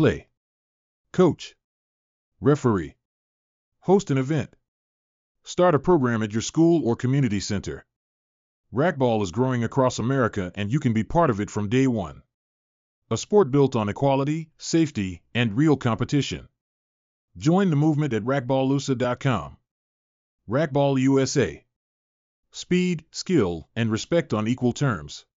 play, coach, referee, host an event, start a program at your school or community center. Racquetball is growing across America and you can be part of it from day one. A sport built on equality, safety, and real competition. Join the movement at racquetballusa.com. Racquetball USA. Speed, skill, and respect on equal terms.